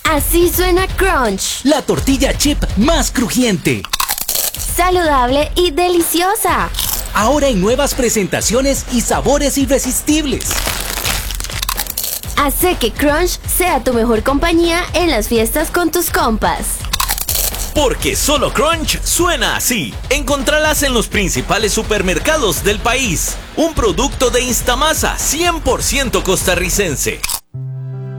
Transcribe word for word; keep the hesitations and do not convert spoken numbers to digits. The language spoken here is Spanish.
Así suena Crunch. La tortilla chip más crujiente. Saludable y deliciosa. Ahora en nuevas presentaciones y sabores irresistibles. Hace que Crunch sea tu mejor compañía en las fiestas con tus compas. Porque solo Crunch suena así. Encontralas en los principales supermercados del país. Un producto de Instamasa cien por ciento costarricense.